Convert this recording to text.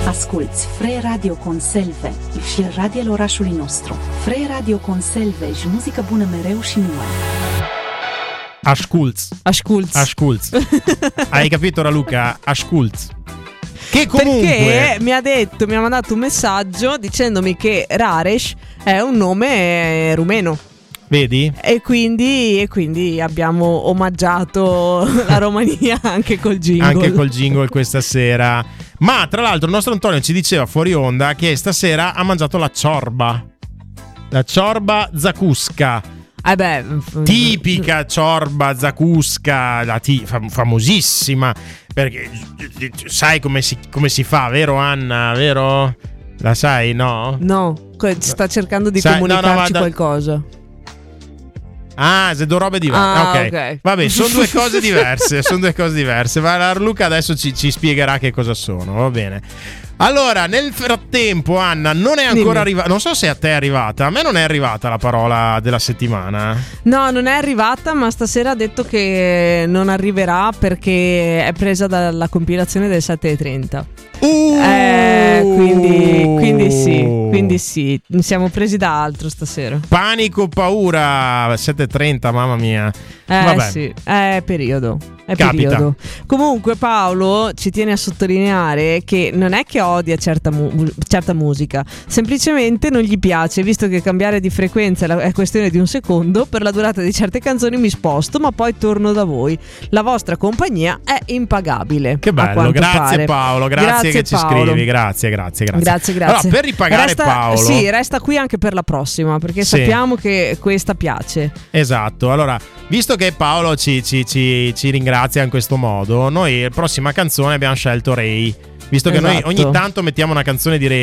Asculți Free Radio Conselve și radiul orașului nostru. Free Radio Conselve și muzică bună mereu și numai. Asculți. Hai capito, Raluca? Asculți. Che comunque perché mi ha mandato un messaggio dicendomi che Raresh è un nome rumeno. Vedi? E quindi abbiamo omaggiato la Romania anche col jingle questa sera. Ma tra l'altro il nostro Antonio ci diceva fuori onda che stasera ha mangiato la ciorba zakuska. Tipica ciorba zakuska, famosissima, perché sai come si fa, vero Anna? Vero? La sai, no? No, sta cercando di comunicarci qualcosa. Ah, se do robe diverse. Ok. Vabbè, sono due cose diverse. Ma Luca adesso ci spiegherà che cosa sono, va bene. Allora, nel frattempo, Anna, non è ancora arrivata. Non so se a te è arrivata. A me non è arrivata la parola della settimana. No, non è arrivata, ma stasera ha detto che non arriverà perché è presa dalla compilazione del 7:30. Quindi sì, siamo presi da altro stasera. Panico, paura, 7:30, mamma mia. Vabbè. Sì, è periodo. Comunque Paolo ci tiene a sottolineare che non è che odia certa musica, semplicemente non gli piace, visto che cambiare di frequenza è questione di un secondo. Per la durata di certe canzoni mi sposto, ma poi torno da voi. La vostra compagnia è impagabile. Che bello, grazie Paolo, grazie che Paolo. Ci scrivi, grazie. Allora, per ripagare Paolo, sì, resta qui anche per la prossima, perché sappiamo che questa piace. Esatto. Allora, visto che Paolo ci ringrazia in questo modo, noi la prossima canzone abbiamo scelto Ray. Visto che noi ogni tanto mettiamo una canzone di Ray